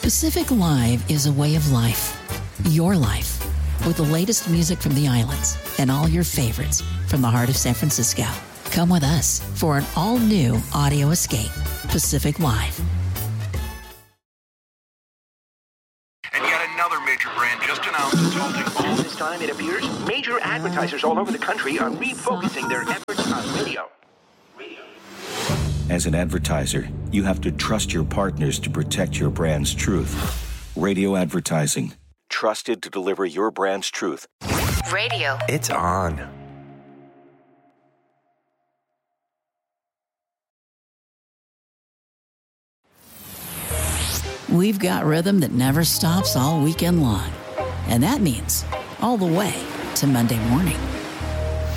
Pacific Live is a way of life. Your life. With the latest music from the islands and all your favorites from the heart of San Francisco. Come with us for an all-new audio escape. Pacific Live. And yet another major brand just announced it's holding all. This time, it appears, major advertisers all over the country are refocusing their efforts on radio. As an advertiser, you have to trust your partners to protect your brand's truth. Radio advertising. Trusted to deliver your brand's truth. Radio. It's on. We've got rhythm that never stops all weekend long. And that means all the way to Monday morning.